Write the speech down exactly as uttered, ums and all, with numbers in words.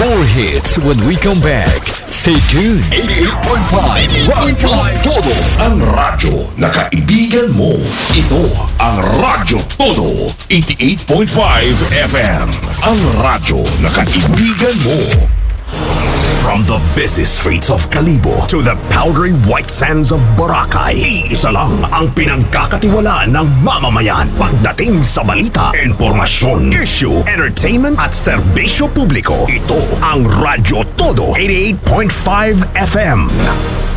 More hits when we come back. Stay tuned. eighty-eight point five Rock Todo. Ang radyo na kaibigan mo. Ito ang Radyo Todo. eighty-eight point five F M. Ang radyo na kaibigan mo. From the busy streets of Kalibo to the powdery white sands of Boracay, iisa lang ang pinagkakatiwalaan ng mamamayan pagdating sa balita, informasyon, issue, entertainment at serbisyo publiko. Ito ang Radyo Todo eighty-eight point five F M.